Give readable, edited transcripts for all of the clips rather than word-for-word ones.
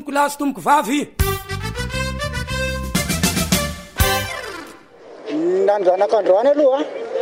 Lasy tomboko vavy nanjanak'androany aloha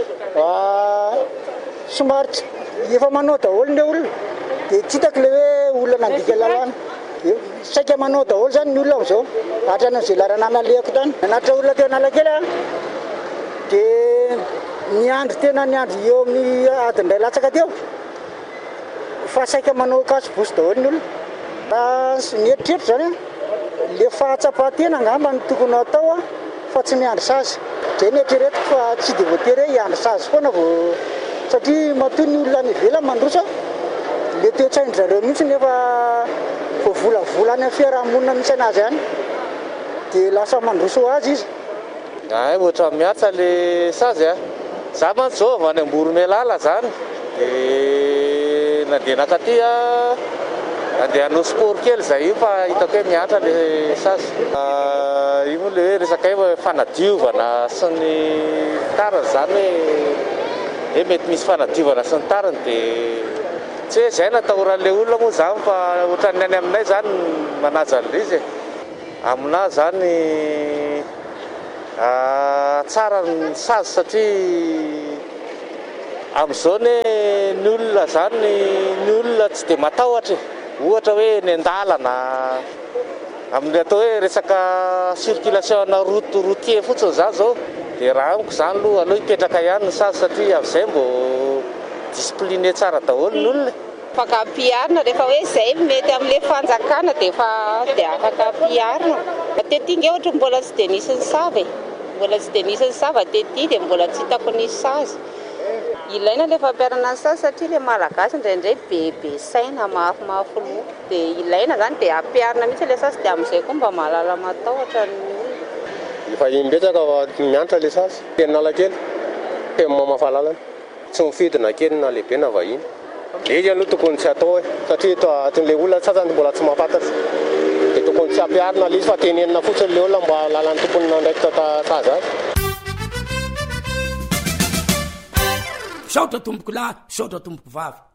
somary efa manao daholo le olona dia tsy hitako le hoe olona nandika lalàna saika manao daholo zany ny olona am'izao hatrany zay larana nalehako tany nanatra olona teo Analakely dia niandry tena niandry eo amin'ny adiny ray latsaka teo fa saika manao kasy bosy daholo ny olona ny eritreritro zany le fahatsapatena angamba ny tokony atao fa tsy miandry sazy zay ny eritreretiko fa tsy dia voatery hiandry sazy foana vao satria matoy ny olona ny ivelany mandroso le toe-tsaindry zareo mihitsy nefa voavolany amin'ny fiarahamonina misy anazy any dia lasa mandroso azy izy ohatra miatsa le sazy za mantsy zao avy any Amboromelala zany dia nandeha nakaty andeha hanao sport kely zay io fa hitako hoe miatra le sazy io moa le hoe resaka hoe fanadiovana sy ny tariny zany hoe mety misy fanadiovana sy ny tariny dia tsy hoe zay natahoran'le olona moa zany fa ohatran'ny any aminay zany manaja an'izy amina zany tsara ny sazy satria amin'izao ny olona zany ny olona tsy dia matahotra ohatra hoe ny andalana amin'ny atao hoe resaka circulation routier fotsiny zany zao dia raha amiko zany aloha aleo hipetraka ihany ny sazy satria amin'izay mbo discipliné tsara daholo ny olona afaka ampiarina rehefa hoe zay mety amin'ilay fanjakana dia afaka ampiarina tetỳ nge ohatra mbola tsy dia nisy ny sava tetỳ dia mbola tsy hitako nisy sazy ilaina le fampiarana ny sazy satria le malagasy indraindray bebe saina mafimafy loha dia ilaina zany dia ampiarina mihitsy le sazy dia amin'izay koa mba mahalala matahotra ny olona efa imbetsaka mianatra le sazy teny Analakely teny mamafalalana tsy mifidina kely na lehibe na vahiny izy aloha tokony tsy atao satria atin'le olona sasany mbola tsy mahafantatra dia tokony tsy ampiarina le izy fa tenenina fotsiny le olona mba lalan'ny tompony nandraiky sazy azy saotra tomboko lahy saotra tomboko vavy